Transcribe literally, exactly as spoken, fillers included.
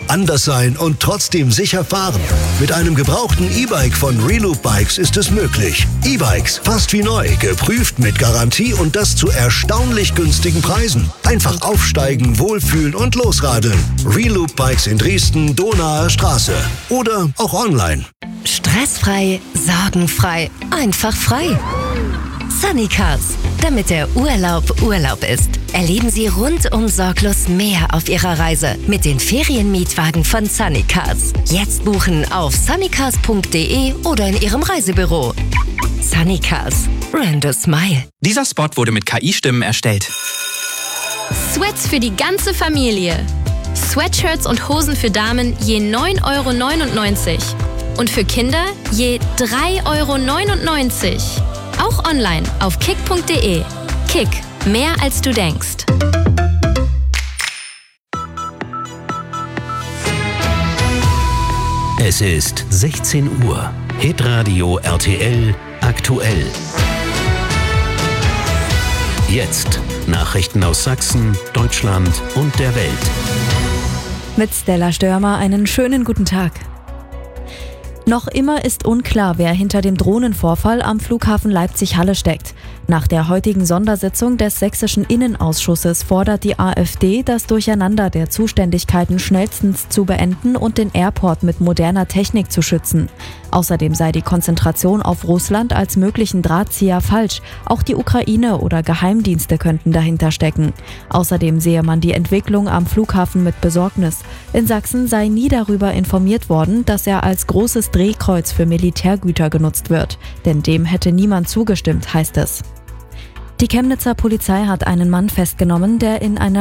Anders sein und trotzdem sicher fahren. Mit einem gebrauchten E-Bike von Reloop Bikes ist es möglich. E-Bikes, fast wie neu, geprüft mit Garantie und das zu erstaunlich günstigen Preisen. Einfach aufsteigen, wohlfühlen und losradeln. Reloop Bikes in Dresden, Donaer Straße. Oder auch online. Stressfrei, sorgenfrei, einfach frei. Sunny Cars. Damit der Urlaub Urlaub ist, erleben Sie rundum sorglos mehr auf Ihrer Reise mit den Ferienmietwagen von Sunny Cars. Jetzt buchen auf sunnycars punkt de oder in Ihrem Reisebüro. Sunny Cars. Rent a smile. Dieser Spot wurde mit K I-Stimmen erstellt. Sweats für die ganze Familie. Sweatshirts und Hosen für Damen je neun Euro neunundneunzig. Und für Kinder je drei Euro neunundneunzig. Auch online auf kick punkt de. Kick, mehr als du denkst. Es ist sechzehn Uhr. Hitradio R T L aktuell. Jetzt Nachrichten aus Sachsen, Deutschland und der Welt. Mit Stella Störmer einen schönen guten Tag. Noch immer ist unklar, wer hinter dem Drohnenvorfall am Flughafen Leipzig-Halle steckt. Nach der heutigen Sondersitzung des sächsischen Innenausschusses fordert die AfD, das Durcheinander der Zuständigkeiten schnellstens zu beenden und den Airport mit moderner Technik zu schützen. Außerdem sei die Konzentration auf Russland als möglichen Drahtzieher falsch. Auch die Ukraine oder Geheimdienste könnten dahinter stecken. Außerdem sehe man die Entwicklung am Flughafen mit Besorgnis. In Sachsen sei nie darüber informiert worden, dass er als großes Drehkreuz für Militärgüter genutzt wird. Denn dem hätte niemand zugestimmt, heißt es. Die Chemnitzer Polizei hat einen Mann festgenommen, der in einer